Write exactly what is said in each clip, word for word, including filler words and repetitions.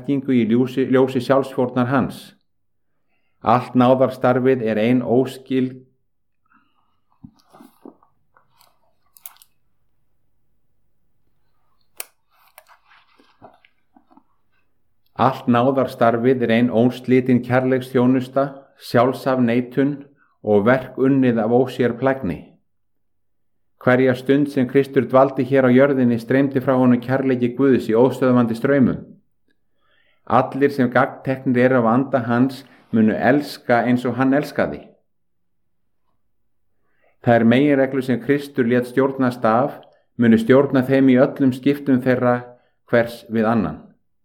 þekkingu í ljósi, ljósi sjálfsfórnar hans. Allt náðarstarfið er ein óskil Allt náðarstarfið er ein óslitin kærleiksþjónusta, sjálfsaf neitun og verk unnið af ósér plægni. Hverja stund sem Kristur dvaldi hér á jörðinni streymdi frá honum kærleiki Guðs í óstöðvandi straumum. Allir sem gagnteknir eru af anda hans munu elska eins og hann elskaði. Það er meginreglu sem Kristur lét stjórnast af, munu stjórna þeim í öllum skiptum þeirra hvers við annan.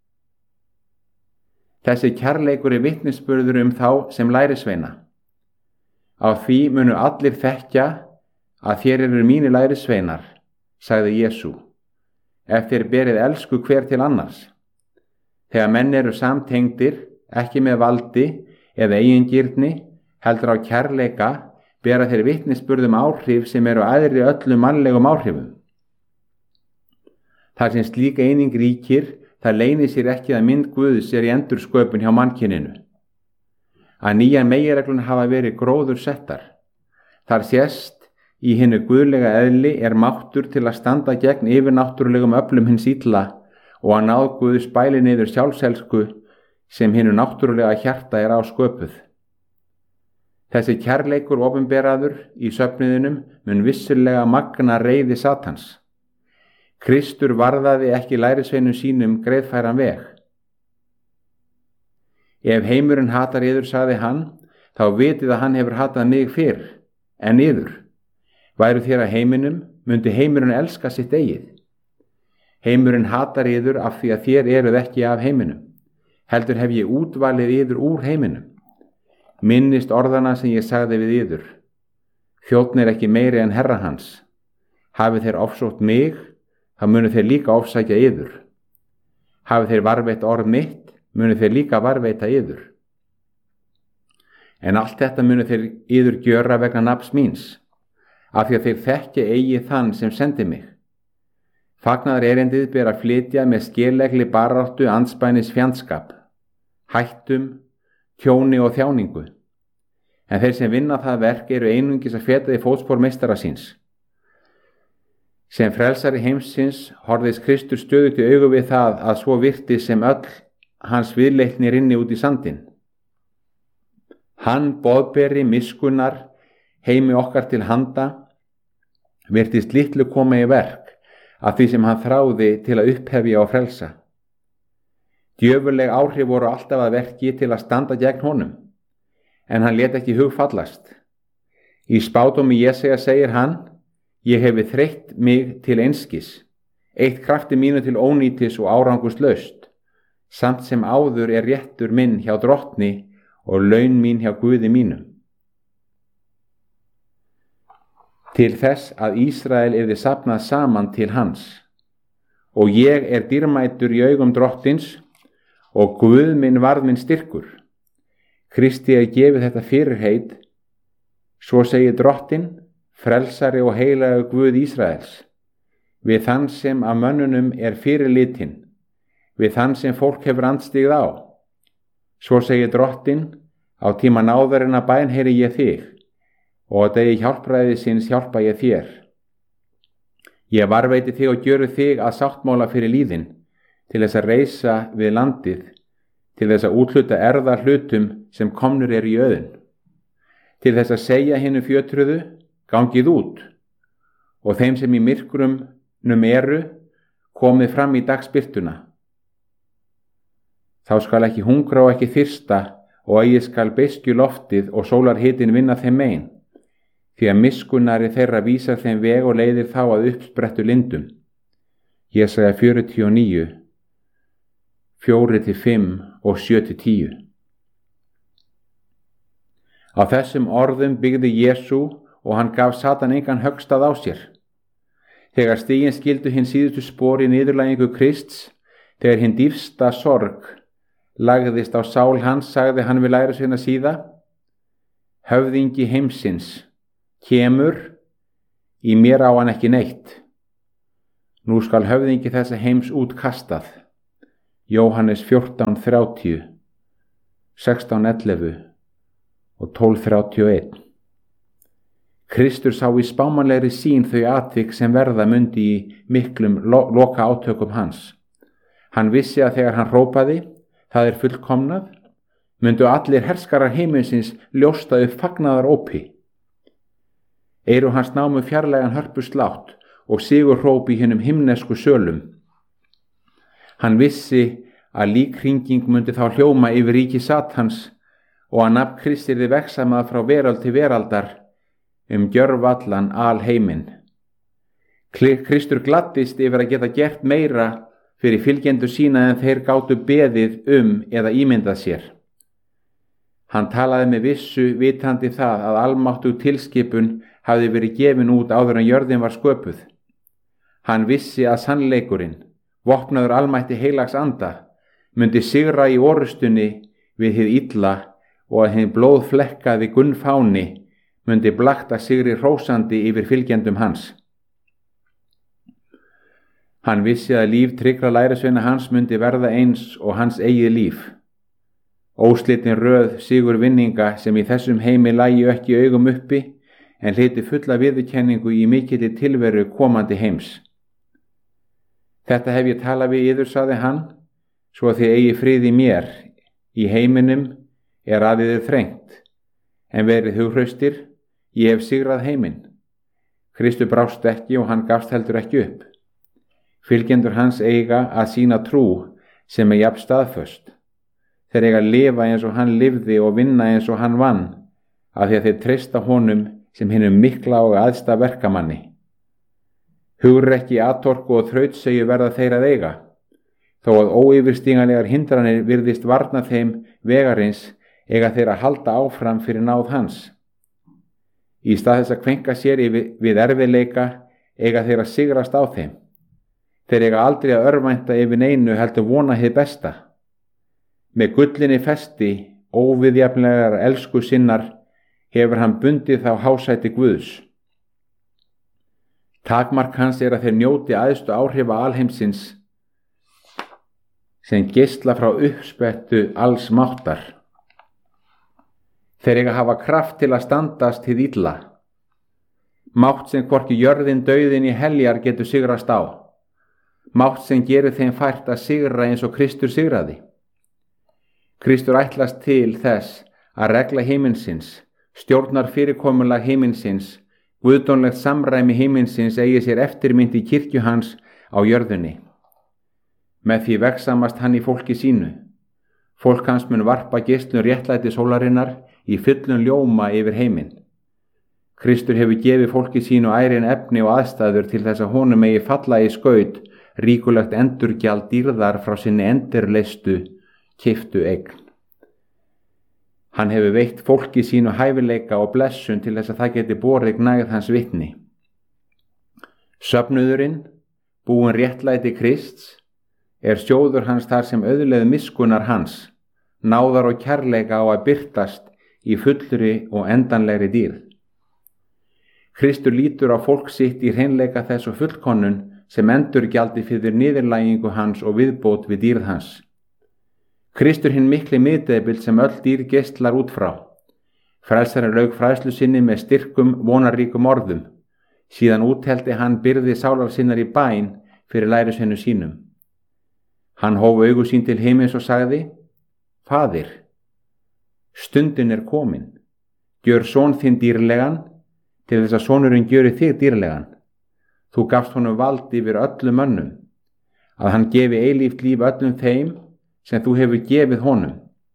Þessi kærleikur er vitnisburður um þá sem lærisveina. Á því munu allir þekkja að þér eru mínir lærisveinar, sagði Jesú, ef þér berið elsku hver til annars. Þegar menn eru samtengdir, ekki með valdi eða eigingirni, heldur á kærleika, bera þeir vitnisburðum áhrif sem eru æðri öllum mannlegum áhrifum. Þar sem slík eining ríkir, það leynir sér ekki að mynd Guðs er í endursköpun hjá mannkyninu. Að nýjan meginreglun hafa verið gróður settar. Þar sést í hinu guðlega eðli er máttur til að standa gegn yfirnáttúrulegum öflum hins illa og að náð Guðs bæli niður sjálfselsku sem hinu náttúrulega hjarta er á sköpuð. Þessi kærleikur opinberaður í söfniðinum mun vissulega magna reiði Satans. Kristur varðaði ekki lærisveinum sínum greiðfæran veg. Ef heimurinn hatar yður, sagði hann, þá vitið að hann hefur hatað mig fyrr en yður. Væru þér að heiminum, mundi heimurinn elska sitt eigið. Heimurinn hatar yður af því að þér eruð ekki af heiminum. Heldur hef ég útvalið yður úr heiminum. Minnist orðana sem ég sagði við yður. Þjónn er ekki meiri en herra hans. Hafi þeir ofsótt mig, þá munu þeir líka ofsækja yður. Hafi þeir varveitt orð mitt, munu þeir líka varveita yður. En allt þetta munu þeir yður gjöra vegna nafns míns, af því að þeir þekkja eigi þann sem sendi mig. Fagnaðar erindið ber að flytja með skelegli baráttu andspænis fjandskap, hættum, tjóni og þjáningu. En þeir sem vinna það verk eru einungis að feta í fótspor meistara síns. Sem frelsari heimsins horfðist Kristur stöðugt í augu við það að svo virti sem öll hans viðleitni rinni út í sandinn. Hann boðberi miskunnar heimi okkar til handa virtist litlu koma í verk af því sem hann þráði til að upphefja og frelsa. Djöfurleg áhrif voru alltaf að verki til að standa gegn honum, en hann lét ekki hug fallast. Í spádómi Jesaja segir hann: Ég hefi þreytt mig til einskis, eitt krafti mínu til ónýtis og áranguslaust, samt sem áður er réttur minn hjá drottni og laun mín hjá Guði mínum. Til þess að Ísrael yrði safnað saman til hans, og ég er dýrmætur í augum drottins, og Guð minn varð minn styrkur. Kristi er gefið þetta fyrirheit, svo segir drottin, frelsari og heilagur Guð Ísraels, við þann sem af mönnunum er fyrirlitin, við þann sem fólk hefur andstigð á. Svo segir drottin, á tíma náðarinnar bænheyri ég þig, og á degi hjálpræðisins hjálpa ég þér. Ég varveiti þig og gjöru þig að sáttmála fyrir líðin, til þess að reisa við landið, til þess að úthluta erða hlutum sem komnur er í öðun, til þess að segja hinu fjötruðu, gangið út, og þeim sem í myrkrumnum eru, komið fram í dagsbirtuna. Þá skal ekki hungra og ekki þyrsta, og eigi skal beiskju loftið og sólarhitin vinna þeim megin, því að miskunnari þeirra vísar þeim veg og leiðir þá að uppsprettu lindum. Jesaja fjörutíu og níu, fjórir til fimm og sjö til tíu. Á þessum orðum byggði Jesú og hann gaf Satan engan höggstað á sér. Þegar stigin skildu hinn síðustu spor í niðurlægingu Krists, þegar hinn dýfsta sorg lagðist á sál hans, sagði hann við lærisveina sína: Höfðingi heimsins kemur, í mér á hann ekki neitt. Nú skal höfðingi þessa heims útkastað. Jóhannes fjórtán þrjátíu, sextán ellefu og tólf þrjátíu og einn. Kristur sá í spámanlegri sýn þau atvik sem verða mundi í miklum lo loka átökum hans. Hann vissi að þegar hann hrópaði, það er fullkomnað, mundu allir herskarar heiminsins ljósta upp fagnaðar ópi. Eyru hans námu fjarlægan hörpuslátt og sigur hróp í hinum himnesku sölum. Hann vissi að líkhringing mundi þá hljóma yfir ríki Satans og að nafn Krists yrði vegsamað frá veröld til veraldar um gjörvallan alheiminn. Kristur gladdist yfir að geta gert meira fyrir fylgjendur sína en þeir gátu beðið um eða ímyndað sér. Hann talaði með vissu vitandi það að almáttug tilskipun hafði verið gefin út áður en jörðin var sköpuð. Hann vissi að sannleikurinn, vopnaður almætti heilags anda, myndi sigra í orustunni við hið illa og að hinn blóðflekkaði gunnfáni myndi blakta sigri hrósandi yfir fylgjendum hans. Hann vissi að líf tryggra lærisveina hans myndi verða eins og hans eigið líf. Óslitin röð sigur vinninga sem í þessum heimi lægi ekki augum uppi en hlyti fulla viðurkenningu í mikilli tilveru komandi heims. Þetta hef ég talað við yður, sagði hann, svo að þið eigi frið í mér. Í heiminum er að þið þrengt, en verið hughraustir, ég hef sigrað heiminn. Kristur brást ekki og hann gafst heldur ekki upp. Fylgjendur hans eiga að sína trú sem er jafn staðföst. Þeir eiga að lifa eins og hann lifði og vinna eins og hann vann, af því að þeir treysta honum sem hinum mikla og aðsta verkamanni. Hugrekki, atorku og þrautsegju verða þeir að eiga, þó að óyfirstíganlegar hindranir virðist varna þeim vegarins eiga þeir að halda áfram fyrir náð hans. Í stað þess að kvenka sér við erfiðleika eiga þeir að sigrast á þeim. Þeir eiga aldrei að örvænta yfir neinu heldur vona hið besta. Með gullinni festi, óviðjafnlegar elsku sinnar, hefur hann bundið þá hásæti Guðs. Takmark hans er að þeir njóti æðstu áhrifa alheimsins sem geisla frá uppsprettu alls máttar. Þeir eiga að hafa kraft til að standast hið illa. Mátt sem hvorki jörðin dauðin í heljar getur sigrast á. Mátt sem gerir þeim fært að sigra eins og Kristur sigraði. Kristur ætlast til þess að regla heiminsins, stjórnar fyrirkomulag heiminsins, guðdómlegt samræmi heiminsins eigi sér eftirmynd í kirkju hans á jörðunni. Með því vegsamast hann í fólki sínu. Fólk hans mun varpa geislun réttlæti sólarinnar í fullum ljóma yfir heiminn. Kristur hefur gefið fólki sínu ærin efni og aðstæður til þess að honum eigi falla í skaut ríkulegt endurgjald dýrðar frá sinni endurleistu, keyptu eign. Hann hefur veitt fólki sínu hæfileika og blessun til þess að það geti borið gnægð hans vitni. Söfnuðurinn, búin réttlæti Krists, er sjóður hans þar sem auðleið miskunnar hans, náðar og kærleika á að birtast í fullri og endanlegri dýrð. Kristur lítur á fólk sitt í hreinleika þess og fullkonnun sem endurgjaldi fyrir niðurlægingu hans og viðbót við dýrð hans. Kristur hinn mikli miðdepill sem öll dýr geistlar út frá. Frelsarinn lauk fræðslu sinni með styrkum vonaríkum orðum. Síðan útheldi hann byrði sálar sinnar í bæn fyrir lærisveinu sínum. Hann hóf augu sín til himins og sagði: Faðir, stundin er komin. Gjör son þinn dýrlegan til þess að sonurinn gjöri þig dýrlegan. Þú gafst honum vald yfir öllum mönnum, að hann gefi eilíft líf öllum þeim sem þú hefur gefið honum.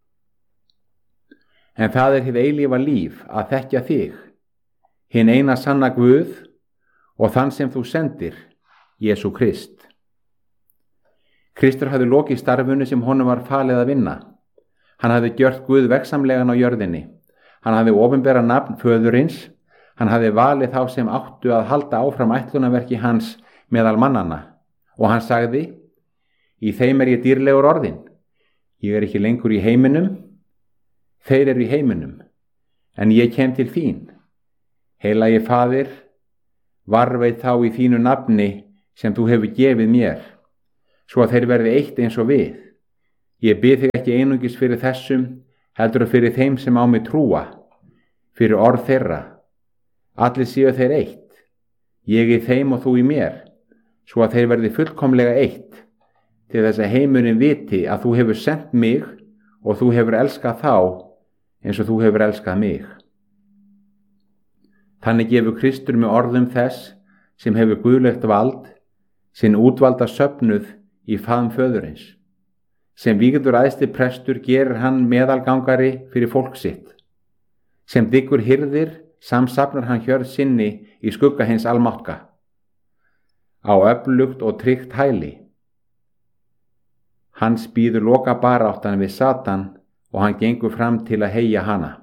En það er hið eilífa líf að þekkja þig, hinn eina sanna Guð og þann sem þú sendir, Jesú Krist. Kristur hafði lokið starfinu sem honum var falið að vinna. Hann hafði gjört Guð vegsamlegan á jörðinni. Hann hafði opinberað nafn föðurins. Hann hafði valið þá sem áttu að halda áfram ætlunarverki hans meðal mannanna. Og hann sagði: Í þeim er ég dýrlegur orðinn. Ég er ekki lengur í heiminum, þeir eru í heiminum, en ég kem til þín. Heilagi Faðir, varveit þá í þínu nafni sem þú hefur gefið mér, svo að þeir verði eitt eins og við, Ég bið þig ekki einungis fyrir þessum, heldur fyrir þeim sem á mig trúa, fyrir orð þeirra. Allir séu þeir eitt, ég í þeim og þú í mér, svo að þeir verði fullkomlega eitt, til þess að heimurinn viti að þú hefur sent mig og þú hefur elskað þá eins og þú hefur elskað mig. Þannig gefur Kristur með orðum þess sem hefur guðlegt vald, sinn útvalda söfnuð í faðm föðurins. Sem vígður æðsti prestur gerir hann meðalgangari fyrir fólk sitt. Sem dyggur hirðir samsafnar hann hjörð sinni í skugga hins almátka, á öflugt og tryggt hæli. Hans býður loka baráttan við Satan og hann gengur fram til að heyja hana.